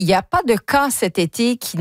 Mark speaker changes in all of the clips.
Speaker 1: il n'y a pas de cas cet été qui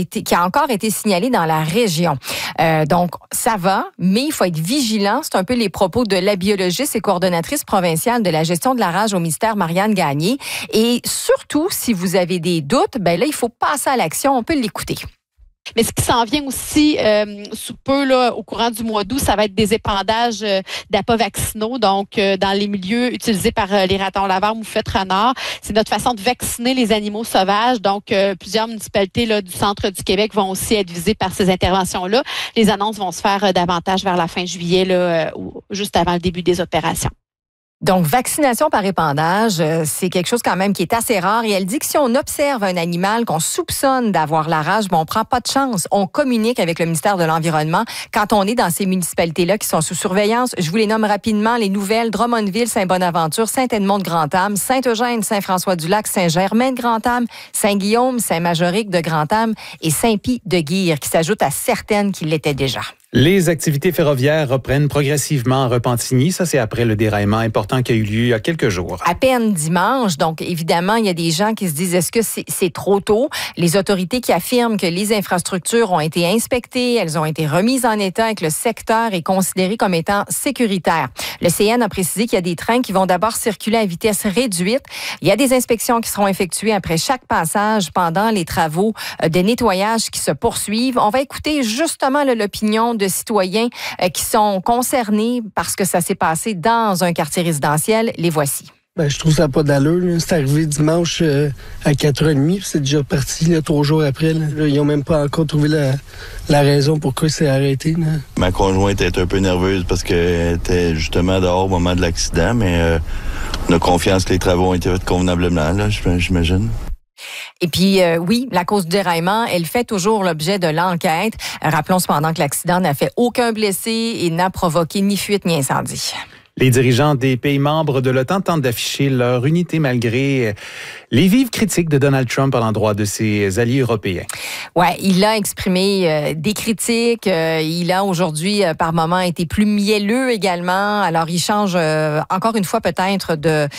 Speaker 1: a encore été signalé dans la région. Donc, ça va, mais il faut être vigilant. C'est un peu les propos de la biologiste et coordonnatrice provinciale de la gestion de la rage au ministère, Marianne Gagné. Et surtout, si vous avez des doutes, ben là, il faut passer à l'action. On peut l'écouter.
Speaker 2: Mais ce qui s'en vient aussi sous peu, là, au courant du mois d'août, ça va être des épandages d'appâts vaccinaux. Donc, dans les milieux utilisés par les ratons laveurs, moufettes, renards, c'est notre façon de vacciner les animaux sauvages. Donc, plusieurs municipalités là, du centre du Québec vont aussi être visées par ces interventions-là. Les annonces vont se faire davantage vers la fin juillet, là, ou juste avant le début des opérations.
Speaker 1: Donc, vaccination par épandage, c'est quelque chose quand même qui est assez rare. Et elle dit que si on observe un animal qu'on soupçonne d'avoir la rage, on prend pas de chance. On communique avec le ministère de l'Environnement quand on est dans ces municipalités-là qui sont sous surveillance. Je vous les nomme rapidement. Les nouvelles: Drummondville, Saint-Bonaventure, Saint-Edmond-de-Grand-Am, Saint-Eugène, Saint-François-du-Lac, Saint-Germain-de-Grand-Am, Saint-Guillaume, Saint-Majorique de Grand-Am et Saint-Pie-de-Guire, qui s'ajoutent à certaines qui l'étaient déjà.
Speaker 3: Les activités ferroviaires reprennent progressivement à Repentigny. Ça, c'est après le déraillement important qui a eu lieu il y a quelques jours.
Speaker 1: À peine dimanche. Donc, évidemment, il y a des gens qui se disent, est-ce que c'est trop tôt? Les autorités qui affirment que les infrastructures ont été inspectées, elles ont été remises en état et que le secteur est considéré comme étant sécuritaire. Le CN a précisé qu'il y a des trains qui vont d'abord circuler à vitesse réduite. Il y a des inspections qui seront effectuées après chaque passage pendant les travaux de nettoyage qui se poursuivent. On va écouter justement l'opinion de citoyens qui sont concernés parce que ça s'est passé dans un quartier résidentiel. Les voici.
Speaker 4: Je trouve ça pas d'allure. Là. C'est arrivé dimanche à 4h30, puis c'est déjà parti là, 3 jours après. Là, ils n'ont même pas encore trouvé la raison pourquoi c'est arrêté. Là.
Speaker 5: Ma conjointe était un peu nerveuse parce qu'elle était justement dehors au moment de l'accident, mais on a confiance que les travaux ont été faits convenablement, là, j'imagine.
Speaker 1: Et puis, oui, la cause du déraillement, elle fait toujours l'objet de l'enquête. Rappelons cependant que l'accident n'a fait aucun blessé et n'a provoqué ni fuite ni incendie.
Speaker 3: Les dirigeants des pays membres de l'OTAN tentent d'afficher leur unité malgré les vives critiques de Donald Trump à l'endroit de ses alliés européens.
Speaker 1: Ouais, il a exprimé des critiques. Il a aujourd'hui, par moments, été plus mielleux également. Alors, il change encore une fois peut-être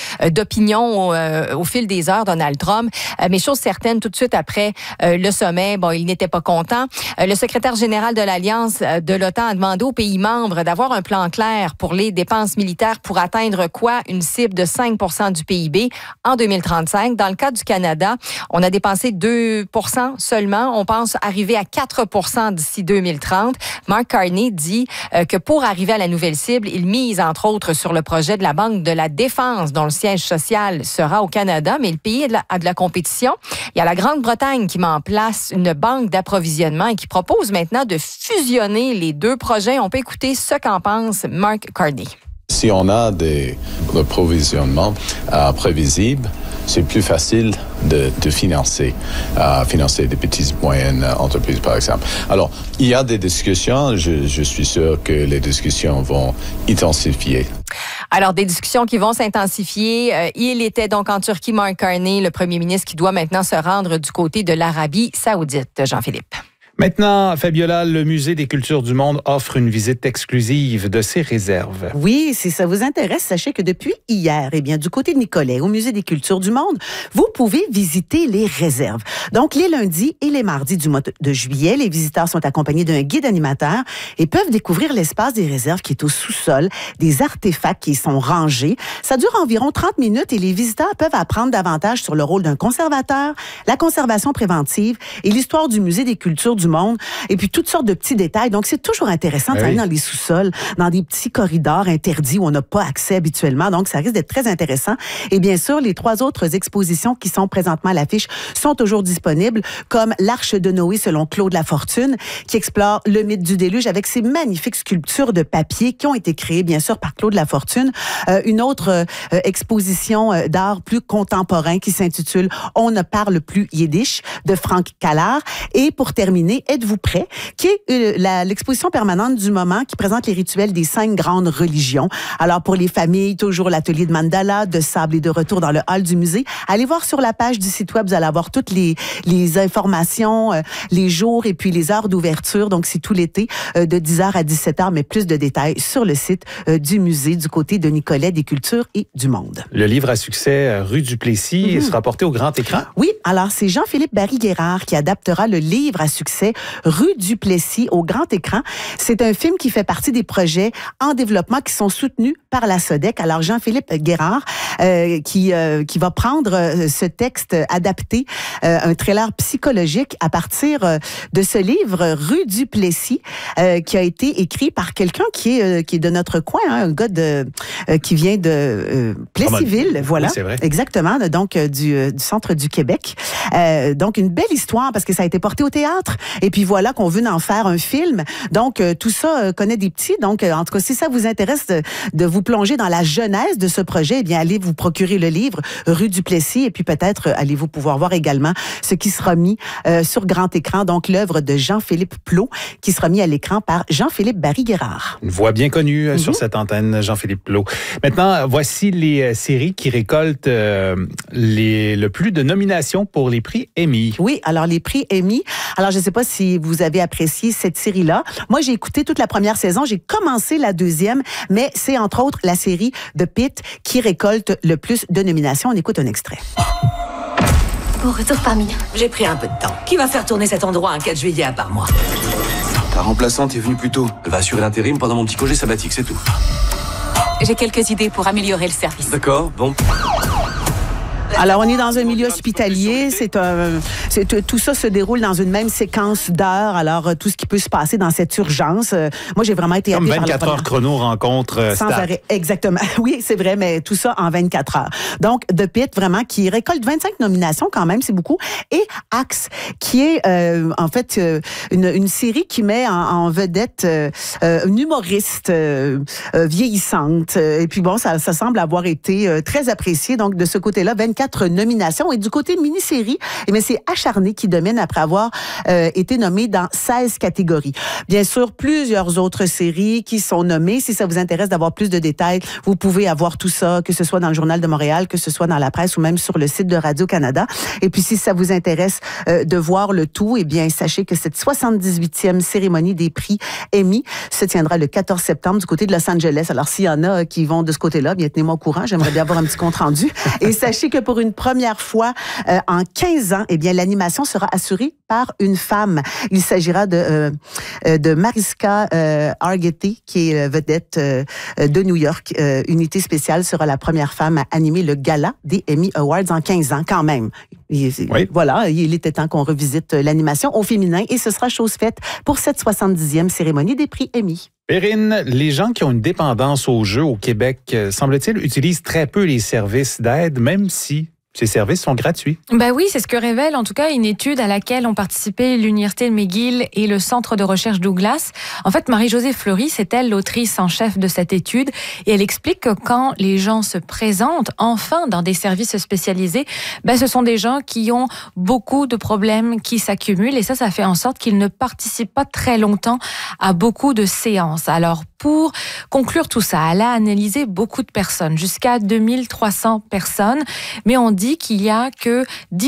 Speaker 1: d'opinion au fil des heures, Donald Trump. Mais chose certaine, tout de suite après le sommet, il n'était pas content. Le secrétaire général de l'Alliance de l'OTAN a demandé aux pays membres d'avoir un plan clair pour les dépenses militaires pour atteindre quoi? Une cible de 5 % du PIB en 2035. Dans le cas du Canada, on a dépensé 2 % seulement. On pense arriver à 4 % d'ici 2030. Mark Carney dit que pour arriver à la nouvelle cible, il mise entre autres sur le projet de la Banque de la Défense, dont le siège social sera au Canada, mais le pays a de la compétition. Il y a la Grande-Bretagne qui met en place une banque d'approvisionnement et qui propose maintenant de fusionner les deux projets. On peut écouter ce qu'en pense Mark Carney.
Speaker 6: Si on a des approvisionnements prévisibles, c'est plus facile de financer des petites et moyennes entreprises, par exemple. Alors, il y a des discussions. Je suis sûr que les discussions vont intensifier.
Speaker 1: Alors, des discussions qui vont s'intensifier. Il était donc en Turquie, Mark Carney, le premier ministre qui doit maintenant se rendre du côté de l'Arabie saoudite. Jean-Philippe.
Speaker 3: Maintenant, Fabiola, le Musée des cultures du monde offre une visite exclusive de ses réserves.
Speaker 7: Oui, si ça vous intéresse, sachez que depuis hier, du côté de Nicolet, au Musée des cultures du monde, vous pouvez visiter les réserves. Donc, les lundis et les mardis du mois de juillet, les visiteurs sont accompagnés d'un guide animateur et peuvent découvrir l'espace des réserves qui est au sous-sol, des artefacts qui y sont rangés. Ça dure environ 30 minutes et les visiteurs peuvent apprendre davantage sur le rôle d'un conservateur, la conservation préventive et l'histoire du Musée des cultures du monde, et puis toutes sortes de petits détails. Donc, c'est toujours intéressant d'aller dans les sous-sols, dans des petits corridors interdits où on n'a pas accès habituellement. Donc, ça risque d'être très intéressant. Et bien sûr, les 3 autres expositions qui sont présentement à l'affiche sont toujours disponibles, comme l'Arche de Noé selon Claude Lafortune, qui explore le mythe du déluge avec ses magnifiques sculptures de papier qui ont été créées, bien sûr, par Claude Lafortune. Une autre exposition d'art plus contemporain qui s'intitule « On ne parle plus yiddish » de Frank Callard. Et pour terminer, intitulé « Êtes-vous prêts ?» qui est l'exposition permanente du moment qui présente les rituels des 5 grandes religions. Alors, pour les familles, toujours l'atelier de mandala, de sable et de retour dans le hall du musée. Allez voir sur la page du site web, vous allez avoir toutes les informations, les jours et puis les heures d'ouverture. Donc, c'est tout l'été de 10h à 17h, mais plus de détails sur le site du musée du côté de Nicolet des Cultures et du Monde.
Speaker 3: Le livre à succès, Rue du Plessis, sera porté au grand écran?
Speaker 7: Oui, alors c'est Jean-Philippe Barry-Guérard qui adaptera le livre à succès Rue du Plessis au grand écran. C'est un film qui fait partie des projets en développement qui sont soutenus par la SODEC. Alors, Jean-Philippe Guérard qui va prendre ce texte adapté, un thriller psychologique à partir de ce livre Rue du Plessis qui a été écrit par quelqu'un qui est de notre coin, hein, un gars qui vient de Plessisville, voilà.
Speaker 3: Oui, c'est vrai.
Speaker 7: Exactement, donc du centre du Québec. Donc, une belle histoire parce que ça a été porté au théâtre. Et puis voilà qu'on veut en faire un film. Donc, tout ça connaît des petits. Donc, en tout cas, si ça vous intéresse de vous plonger dans la genèse de ce projet, eh bien, allez vous procurer le livre Rue du Plessis et puis peut-être allez-vous pouvoir voir également ce qui sera mis sur grand écran. Donc, l'œuvre de Jean-Philippe Plot qui sera mis à l'écran par Jean-Philippe Barry-Guérard.
Speaker 3: Une voix bien connue sur cette antenne, Jean-Philippe Plot. Maintenant, voici les séries qui récoltent le plus de nominations pour les prix Emmy.
Speaker 7: Oui, alors les prix Emmy. Alors, je ne sais pas si vous avez apprécié cette série-là. Moi, j'ai écouté toute la première saison. J'ai commencé la deuxième, mais c'est entre autres la série de Pitt qui récolte le plus de nominations. On écoute un extrait.
Speaker 8: Au retour parmi nous.
Speaker 9: J'ai pris un peu de temps. Qui va faire tourner cet endroit un 4 juillet à part moi?
Speaker 10: Ta remplaçante est venue plus tôt. Elle va assurer l'intérim pendant mon petit congé sabbatique, c'est tout.
Speaker 8: J'ai quelques idées pour améliorer le service.
Speaker 10: D'accord, bon.
Speaker 7: Alors, on est dans un milieu hospitalier. Tout ça se déroule dans une même séquence d'heures. Alors, tout ce qui peut se passer dans cette urgence. Moi, j'ai vraiment été
Speaker 3: comme
Speaker 7: happée
Speaker 3: 24 heures chrono rencontre
Speaker 7: sans arrêt. Exactement. Oui, c'est vrai, mais tout ça en 24 heures. Donc, The Pitt, vraiment, qui récolte 25 nominations quand même, c'est beaucoup. Et Axe, qui est en fait une série qui met en vedette une humoriste vieillissante. Et puis bon, ça semble avoir été très apprécié. Donc, de ce côté-là, 24 nominations. Et du côté mini-série, eh bien, c'est Acharné qui domine après avoir été nommé dans 16 catégories. Bien sûr, plusieurs autres séries qui sont nommées. Si ça vous intéresse d'avoir plus de détails, vous pouvez avoir tout ça, que ce soit dans le Journal de Montréal, que ce soit dans la presse ou même sur le site de Radio-Canada. Et puis, si ça vous intéresse de voir le tout, eh bien, sachez que cette 78e cérémonie des prix Emmy se tiendra le 14 septembre du côté de Los Angeles. Alors, s'il y en a qui vont de ce côté-là, bien, tenez-moi au courant. J'aimerais bien avoir un petit compte-rendu. Et sachez que pour une première fois en 15 ans, eh bien, l'animation sera assurée par une femme. Il s'agira de Mariska Hargitay, qui est vedette de New York. Unité spéciale sera la première femme à animer le gala des Emmy Awards en 15 ans, quand même. Oui. Voilà, il était temps qu'on revisite l'animation au féminin et ce sera chose faite pour cette 70e cérémonie des prix Emmy.
Speaker 3: Perrine, les gens qui ont une dépendance aux jeux au Québec, semble-t-il, utilisent très peu les services d'aide, même si ces services sont gratuits.
Speaker 11: Ben oui, c'est ce que révèle en tout cas une étude à laquelle ont participé l'Université de McGill et le Centre de recherche Douglas. En fait, Marie-Josée Fleury, c'est elle l'autrice en chef de cette étude et elle explique que quand les gens se présentent enfin dans des services spécialisés, ben ce sont des gens qui ont beaucoup de problèmes qui s'accumulent et ça fait en sorte qu'ils ne participent pas très longtemps à beaucoup de séances. Alors, pour conclure tout ça, elle a analysé beaucoup de personnes, jusqu'à 2300 personnes, mais on dit qu'il y a que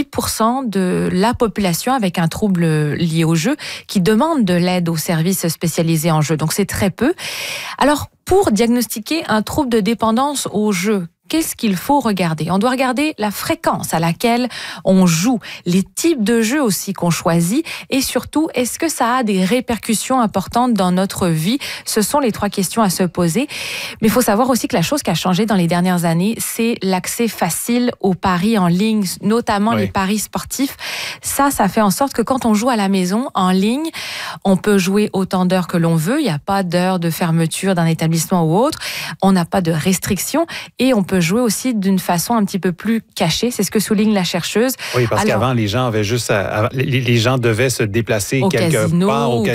Speaker 11: 10% de la population avec un trouble lié au jeu qui demande de l'aide aux services spécialisés en jeu. Donc c'est très peu. Alors, pour diagnostiquer un trouble de dépendance au jeu, qu'est-ce qu'il faut regarder? On doit regarder la fréquence à laquelle on joue, les types de jeux aussi qu'on choisit et surtout, est-ce que ça a des répercussions importantes dans notre vie? Ce sont les 3 questions à se poser. Mais il faut savoir aussi que la chose qui a changé dans les dernières années, c'est l'accès facile aux paris en ligne, notamment les paris sportifs. Ça fait en sorte que quand on joue à la maison, en ligne, On peut jouer autant d'heures que l'on veut. Il n'y a pas d'heure de fermeture d'un établissement ou autre. On n'a pas de restrictions et on peut jouer aussi d'une façon un petit peu plus cachée. C'est ce que souligne la chercheuse.
Speaker 3: Oui, parce qu'avant, les gens avaient juste les gens devaient se déplacer au casino,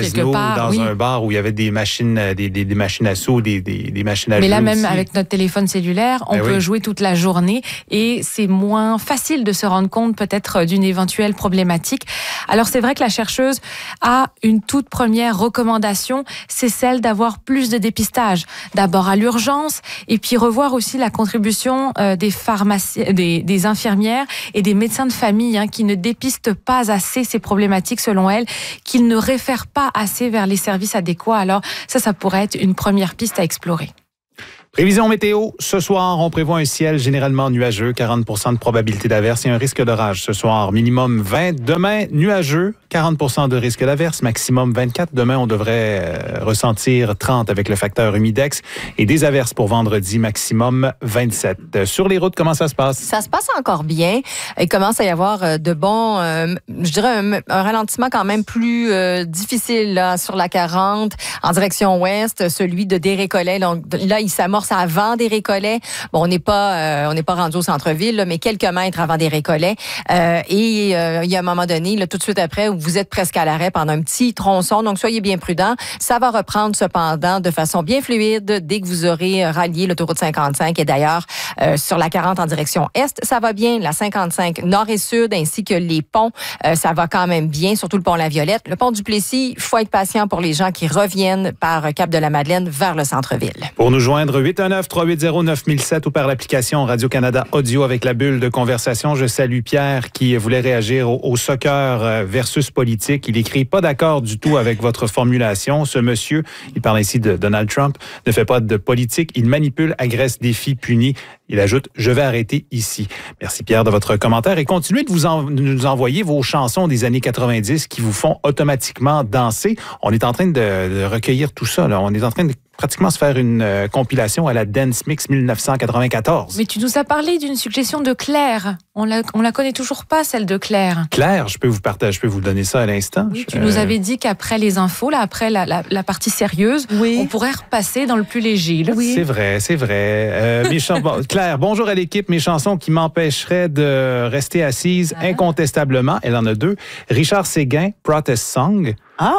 Speaker 3: dans un bar où il y avait des machines, des machines à sous, des machines à jouer.
Speaker 11: Mais là, même
Speaker 3: aussi.
Speaker 11: avec notre téléphone cellulaire, on peut jouer toute la journée et c'est moins facile de se rendre compte peut-être d'une éventuelle problématique. Alors, c'est vrai que la chercheuse a une toute première recommandation, c'est celle d'avoir plus de dépistage. D'abord à l'urgence et puis revoir aussi la contribution des pharmaciens, des infirmières et des médecins de famille qui ne dépistent pas assez ces problématiques selon elle, qu'ils ne réfèrent pas assez vers les services adéquats. Alors ça pourrait être une première piste à explorer.
Speaker 3: Prévision météo. Ce soir, on prévoit un ciel généralement nuageux, 40% de probabilité d'averse et un risque d'orage. Ce soir, minimum 20. Demain, nuageux, 40% de risque d'averse, maximum 24. Demain, on devrait ressentir 30 avec le facteur humidex et des averses pour vendredi, maximum 27. Sur les routes, comment ça se passe?
Speaker 1: Ça se passe encore bien. Il commence à y avoir de bons, je dirais un ralentissement quand même plus difficile là, sur la 40 en direction ouest, celui de Desrécollets. Donc, là, il s'amorce avant Desrécollets. Bon, on n'est pas rendu au centre-ville, là, mais quelques mètres avant Desrécollets. Et il y a un moment donné, là, tout de suite après, où vous êtes presque à l'arrêt pendant un petit tronçon. Donc, soyez bien prudents. Ça va reprendre cependant de façon bien fluide dès que vous aurez rallié l'autoroute 55. Et d'ailleurs, sur la 40 en direction est, ça va bien. La 55 nord et sud, ainsi que les ponts, ça va quand même bien, surtout le pont La Violette. Le pont du Plessis, il faut être patient pour les gens qui reviennent par Cap-de-la-Madeleine vers le centre-ville.
Speaker 3: Pour nous joindre, 819-380-9007 ou par l'application Radio-Canada Audio avec la bulle de conversation. Je salue Pierre qui voulait réagir au soccer versus politique. Il écrit « Pas d'accord du tout avec votre formulation. Ce monsieur, il parle ici de Donald Trump, ne fait pas de politique. Il manipule, agresse, défie, punit. » Il ajoute « Je vais arrêter ici. » Merci Pierre de votre commentaire et continuez de nous envoyer vos chansons des années 90 qui vous font automatiquement danser. On est en train de recueillir tout ça. Là. On est en train de pratiquement se faire une compilation à la Dance Mix 1994.
Speaker 11: Mais tu nous as parlé d'une suggestion de Claire. On la connaît toujours pas, celle de Claire.
Speaker 3: Claire, je peux vous donner ça à l'instant.
Speaker 11: Oui, tu nous avais dit qu'après les infos, là, après la partie sérieuse, on pourrait repasser dans le plus léger. Là.
Speaker 3: Oui. C'est vrai. Claire, bonjour à l'équipe. Mes chansons qui m'empêcheraient de rester assise incontestablement. Elle en a deux. Richard Séguin, Protest Song.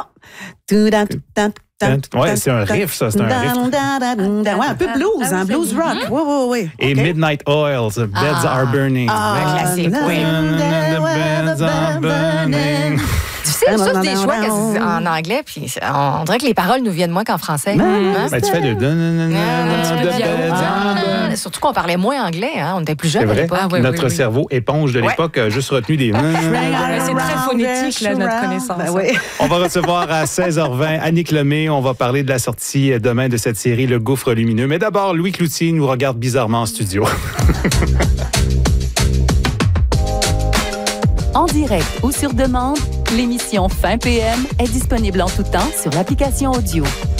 Speaker 3: Ouais, c'est un riff, ça. C'est un riff.
Speaker 7: Ouais, un peu blues, hein, blues rock. Oui.
Speaker 3: Et Midnight Oils, Beds Are Burning.
Speaker 1: Classique, oui.
Speaker 3: The beds are burning.
Speaker 1: C'est ça, des choix en anglais, puis on dirait que les paroles nous viennent moins qu'en français.
Speaker 3: Ben, tu fais de...
Speaker 1: Surtout qu'on parlait moins anglais, hein? On était plus jeunes à l'époque.
Speaker 3: Notre cerveau éponge de l'époque a juste retenu des...
Speaker 11: C'est très phonétique, là, notre connaissance.
Speaker 3: On va recevoir à 16h20 Annick Lemay. On va parler de la sortie demain de cette série Le Gouffre lumineux. Mais d'abord, Louis Cloutier nous regarde bizarrement en studio.
Speaker 12: En direct ou sur demande, l'émission Fin PM est disponible en tout temps sur l'application audio.